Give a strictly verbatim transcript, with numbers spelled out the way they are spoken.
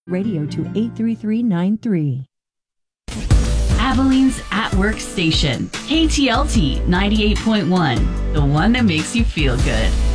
Radio to eight three three nine three. Abilene's At Work Station, K T L T ninety-eight point one, the one that makes you feel good.